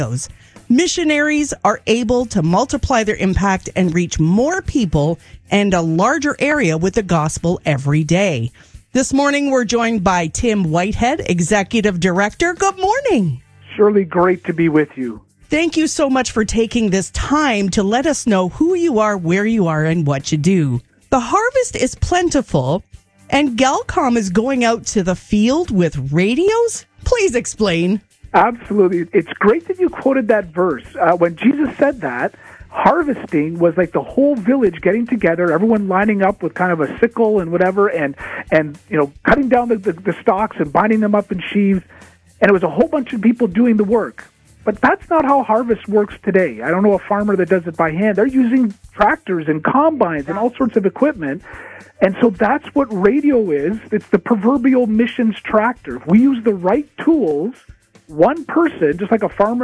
Missionaries are able to multiply their impact and reach more people and a larger area with the gospel every day. This morning, we're joined by Tim Whitehead, Executive Director. Good morning. Shirley, great to be with you. Thank you so much for taking this time to let us know who you are, where you are, and what you do. The harvest is plentiful, and Galcom is going out to the field with radios? Please explain. Absolutely. It's great that you quoted that verse. When Jesus said that, harvesting was like the whole village getting together, everyone lining up with kind of a sickle and whatever, and cutting down the stalks and binding them up in sheaves. And it was a whole bunch of people doing the work. But that's not how harvest works today. I don't know a farmer that does it by hand. They're using tractors and combines and all sorts of equipment. And so that's what radio is. It's the proverbial missions tractor. If we use the right tools, one person, just like a farmer